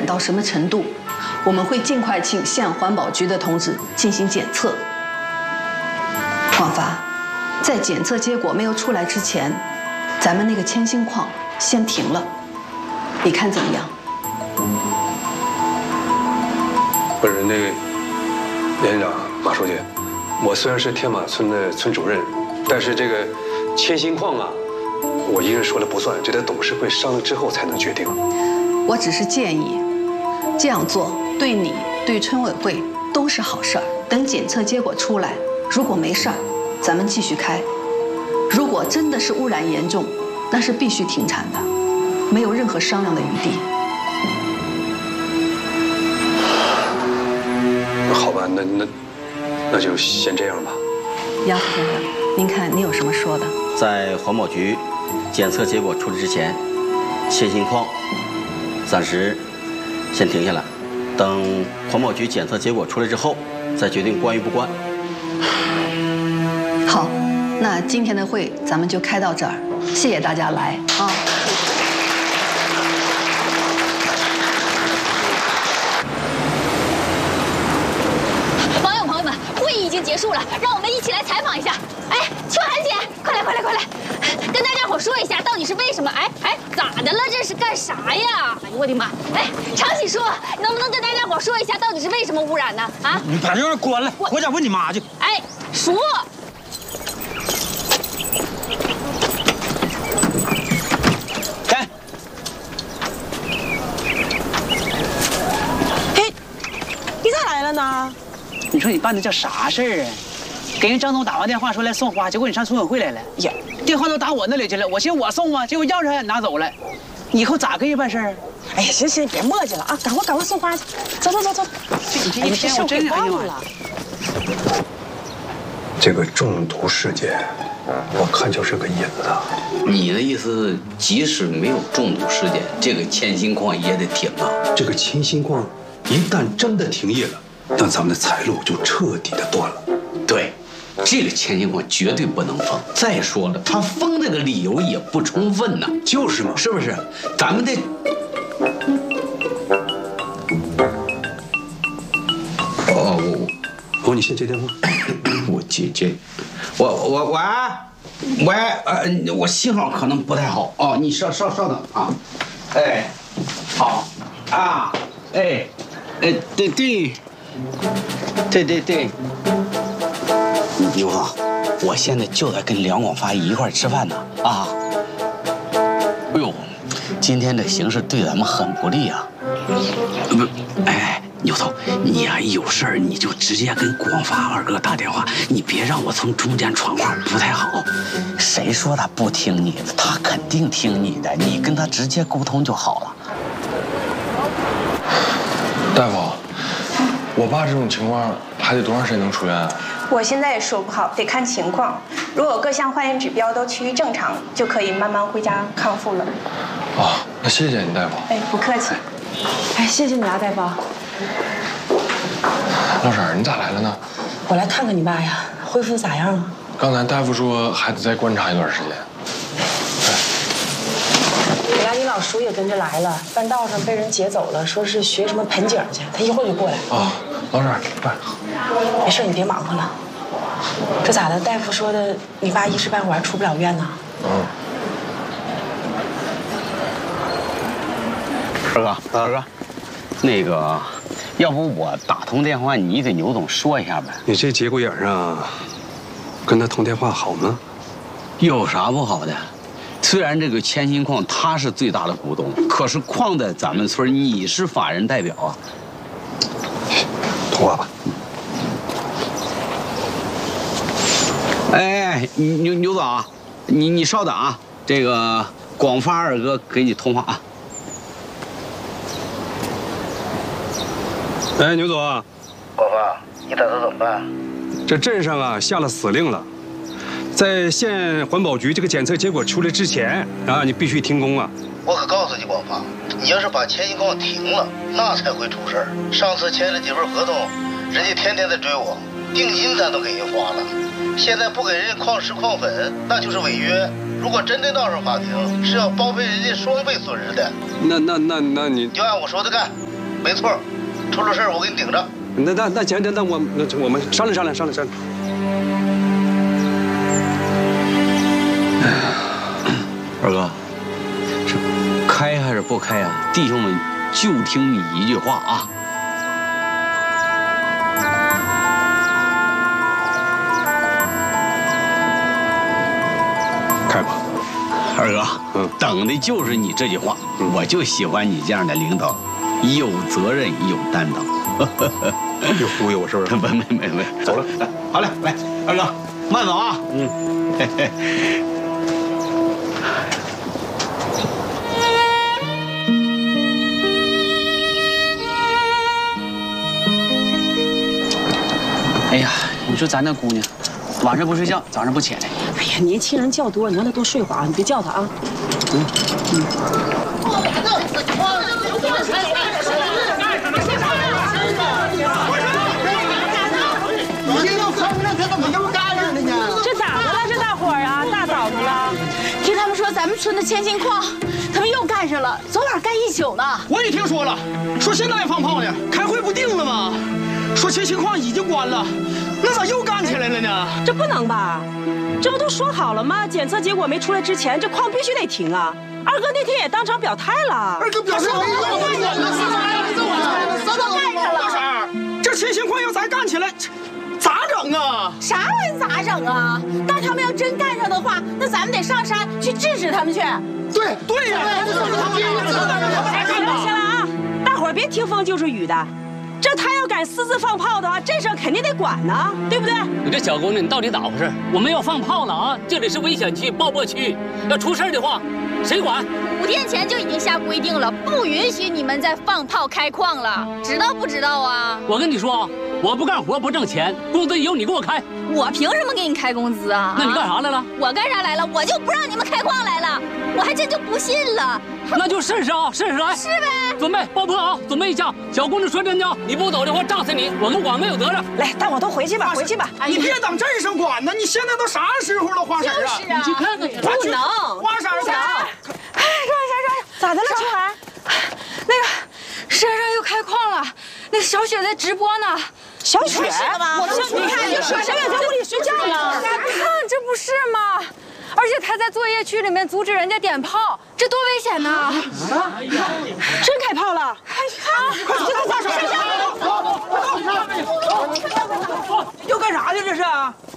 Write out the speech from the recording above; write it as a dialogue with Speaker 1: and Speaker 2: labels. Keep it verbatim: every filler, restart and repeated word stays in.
Speaker 1: 染到什么程度，我们会尽快请县环保局的同志进行检测。广发，在检测结果没有出来之前，咱们那个铅锌矿先停了，你看怎么样？
Speaker 2: 不是那个连院长马书记，我虽然是天马村的村主任，但是这个铅锌矿啊，我一人说了不算，这得董事会商量之后才能决定。
Speaker 1: 我只是建议，这样做对你、对村委会都是好事儿。等检测结果出来，如果没事儿，咱们继续开；如果真的是污染严重，那是必须停产的，没有任何商量的余地。
Speaker 2: 好吧，那那那就先这样吧。
Speaker 1: 杨副先生，您看你有什么说的？
Speaker 3: 在环保局检测结果出来之前，铅锌矿暂时先停下来，等环保局检测结果出来之后，再决定关与不关。
Speaker 1: 好，那今天的会咱们就开到这儿，谢谢大家来啊。
Speaker 4: 网友朋友们，会议已经结束了，让我们一起来采访一下。哎，秋涵姐，快来快来快来，跟大家伙说一下到底是为什么？哎哎，咋的了？这是干啥呀？哎呦我的妈！哎，常喜叔，能不能跟大家伙说一下到底是为什么污染呢？啊，
Speaker 5: 你把这玩意关了，回家问你妈去。
Speaker 4: 哎，叔。
Speaker 5: 干！
Speaker 6: 嘿，你咋来了呢？
Speaker 7: 你说你办的叫啥事儿啊？给人张总打完电话说来送花，结果你上村委会来了。呀，电话都打我那里去了，我寻思我送啊，结果钥匙还拿走了。你以后咋跟人办事儿？
Speaker 6: 哎呀，行行，别磨叽了啊，赶快赶快送花去，走走走走。
Speaker 7: 这你这一天我真哎呀妈呀！
Speaker 2: 这个中毒事件，我看就是个引子。
Speaker 8: 你的意思，即使没有中毒事件，这个铅锌矿也得停啊？
Speaker 2: 这个铅锌矿一旦真的停业了，那咱们的财路就彻底的断了。
Speaker 8: 对，这个铅锌矿绝对不能封。再说了，他封这个理由也不充分呐。
Speaker 2: 就是嘛，
Speaker 8: 是不是？咱们得。哦，我
Speaker 2: 哦，你先接电话。
Speaker 8: 我接接，我我喂喂，呃，我信号可能不太好哦，你稍稍稍等啊。哎，好啊，哎，哎，对对，对对对。牛总，我现在就在跟梁广发一块吃饭呢啊。哎呦，今天这形势对咱们很不利啊。不，哎，牛总，你呀、啊、有事儿你就直接跟广发二哥打电话，你别让我从中间传话，不太好。谁说他不听你的？他肯定听你的，你跟他直接沟通就好了。
Speaker 9: 大夫，我爸这种情况还得多长时间能出院啊？
Speaker 10: 我现在也说不好，得看情况。如果各项化验指标都趋于正常，就可以慢慢回家康复了。
Speaker 9: 啊，那谢谢你，大夫。
Speaker 10: 哎，不客气。
Speaker 6: 哎，谢谢你啊，大夫。
Speaker 9: 老婶儿，你咋来了呢？
Speaker 6: 我来看看你爸呀，恢复咋样了？
Speaker 9: 刚才大夫说还得再观察一段时间。
Speaker 6: 本来你老叔也跟着来了，半道上被人劫走了，说是学什么盆景去，他一会儿就过来。
Speaker 9: 啊，老婶儿，办。
Speaker 6: 没事，你别忙活了。这咋的？大夫说的，你爸一时半会儿出不了院呢。
Speaker 9: 嗯。
Speaker 8: 二哥，二哥，那个，要不我打通电话，你给牛总说一下呗？
Speaker 2: 你这节骨眼上，跟他通电话好吗？
Speaker 8: 有啥不好的？虽然这个铅锌矿他是最大的股东，可是矿在咱们村，你是法人代表啊。
Speaker 2: 通话吧。
Speaker 8: 哎，牛牛总啊，你你稍等啊，这个广发二哥给你通话啊。
Speaker 2: 哎，牛总，
Speaker 11: 广发，你打算怎么办？
Speaker 2: 这镇上啊下了死令了，在县环保局这个检测结果出来之前啊，你必须停工啊！
Speaker 11: 我可告诉你，广发，你要是把铅锌矿停了，那才会出事儿。上次签了几份合同，人家天天在追我，定金咱都给人花了，现在不给人家矿石矿粉，那就是违约。如果真的闹上法庭，是要包赔人家双倍损失的。
Speaker 2: 那那那那你
Speaker 11: 就按我说的干。 没错，出了事儿我给你顶着。
Speaker 2: 那那那行，那那我那我们商量商量商量商量。
Speaker 8: 二哥，是开还是不开啊？弟兄们就听你一句话啊！
Speaker 2: 开吧。
Speaker 8: 二哥，嗯，等的就是你这句话。嗯、我就喜欢你这样的领导，有责任有担当。
Speaker 2: 又忽悠我是不是？
Speaker 8: 没没没没，走了。来，好嘞，来，二哥，慢走啊。嗯。嘿嘿
Speaker 7: 哎呀，你说咱那姑娘，晚上不睡觉，早上不起来。
Speaker 6: 哎呀，年轻人觉多，你让她多睡会儿啊，你别叫她啊。嗯嗯。
Speaker 12: 这咋的了？这大伙儿啊，大早的了。听他们说咱们村的千金矿，他们又干上了，昨晚干一宿呢。
Speaker 5: 我也听说了，说现在也放炮呢，开会不定了吗？说千金矿已经关了，那咋又干起来了呢？
Speaker 6: 这不能吧？这不都说好了吗？检测结果没出来之前，这矿必须得停啊！二哥那天也当场表态了。
Speaker 5: 二哥表示没用，大婶儿，这千金矿要咱干起来，咋整啊？
Speaker 12: 啥玩意咋整啊？但他们要真干上的话，那咱们得上山去制止他们去。
Speaker 5: 对对呀！
Speaker 6: 行了行了啊，大伙儿别听风就是雨的。这他要敢私自放炮的话，这事儿肯定得管呢，对不对？
Speaker 13: 你这小姑娘，你到底咋回事？我们要放炮了啊！这里是危险区、爆破区，要出事的话，谁管？
Speaker 4: 五天前就已经下规定了，不允许你们再放炮开矿了，知道不知道啊？
Speaker 13: 我跟你说，我不干活不挣钱，工资由你给我开。
Speaker 4: 我凭什么给你开工资啊？
Speaker 13: 那你干啥来了？
Speaker 4: 我干啥来了？我就不让你们开矿来了，我还真就不信了。
Speaker 13: 那就试试啊，试试来。
Speaker 4: 是呗。
Speaker 13: 准备爆破啊！准备一下，小姑娘说真的，你不走的话，炸死你！我们管没有责任。
Speaker 6: 来，大伙都回去吧，回去吧。
Speaker 5: 你别等镇上管呢，你现在都啥时候了，花婶啊？
Speaker 4: 就是啊，
Speaker 13: 你去看看去。
Speaker 6: 不能，
Speaker 5: 花婶儿，
Speaker 12: 哎，让一下，让一下。
Speaker 6: 咋的了，秋涵？
Speaker 12: 那个山上又开矿了，那小雪在直播呢。
Speaker 6: 小雪，
Speaker 12: 我们你看，就说小雪在屋里睡觉呢。看，这不是吗？而且她在作业区里面阻止人家点炮，这多危险呐！
Speaker 6: 真开炮了！
Speaker 5: 快走，快走，快走！
Speaker 6: 又干啥去？这是？